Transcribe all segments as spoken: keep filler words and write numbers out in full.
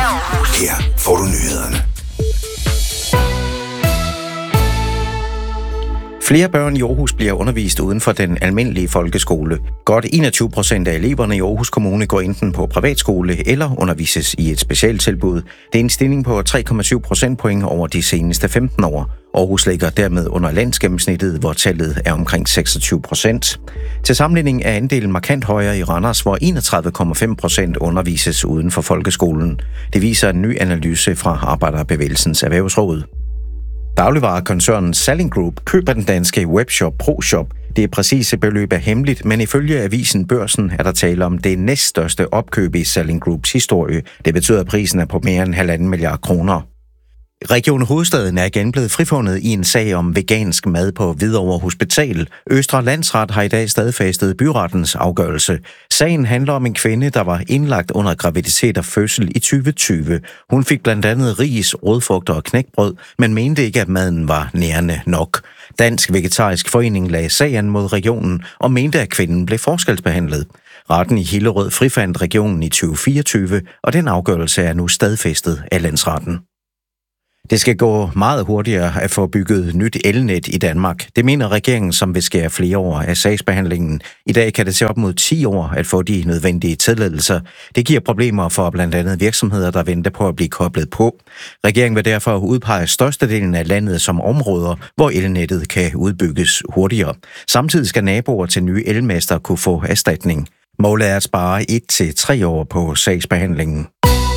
Her får du nyhederne. Flere børn i Aarhus bliver undervist uden for den almindelige folkeskole. Godt enogtyve procent af eleverne i Aarhus Kommune går enten på privatskole eller undervises i et specialtilbud. Det er en stigning på tre komma syv procentpoint over de seneste femten år. Aarhus ligger dermed under landsgennemsnittet, hvor tallet er omkring seksogtyve procent. Til sammenligning er andelen markant højere i Randers, hvor enogtredive komma fem procent undervises uden for folkeskolen. Det viser en ny analyse fra Arbejderbevægelsens Erhvervsråd. Dagligvarekoncernen Salling Group køber den danske webshop ProShop. Det præcise beløb er hemmeligt, men ifølge avisen Børsen er der tale om det næststørste opkøb i Salling Groups historie. Det betyder, at prisen er på mere end halvanden milliard kroner. Region Hovedstaden er igen blevet frifundet i en sag om vegansk mad på Hvidovre Hospital. Østre Landsret har i dag stadfæstet byrettens afgørelse. Sagen handler om en kvinde, der var indlagt under graviditet og fødsel i tyve tyve. Hun fik blandt andet ris, rødfrugter og knækbrød, men mente ikke, at maden var nærende nok. Dansk Vegetarisk Forening lagde sagen mod regionen og mente, at kvinden blev forskelsbehandlet. Retten i Hillerød frifandt regionen i tyve fireogtyve, og den afgørelse er nu stadfæstet af landsretten. Det skal gå meget hurtigere at få bygget nyt elnet i Danmark. Det mener regeringen, som vil skære flere år af sagsbehandlingen. I dag kan det tage op mod ti år at få de nødvendige tilladelser. Det giver problemer for blandt andet virksomheder, der venter på at blive koblet på. Regeringen vil derfor udpege størstedelen af landet som områder, hvor elnettet kan udbygges hurtigere. Samtidig skal naboer til nye elmaster kunne få erstatning. Målet er at spare et til tre år på sagsbehandlingen.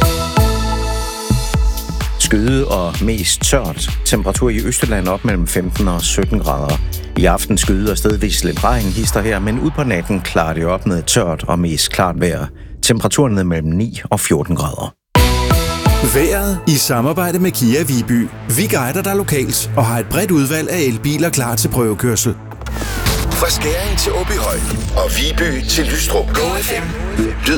Skyde og mest tørt. Temperatur i Østjylland op mellem femten og sytten grader. I aften skyde og stedvis lidt regn hister her, men ud på natten klarer det op med tørt og mest klart vejr. Temperaturen er mellem ni og fjorten grader. Vejret i samarbejde med Kia Viby. Vi guider dig lokalt og har et bredt udvalg af elbiler klar til prøvekørsel. Fra Skæring til Åbyhøj og Viby til Lystrup. Go F M.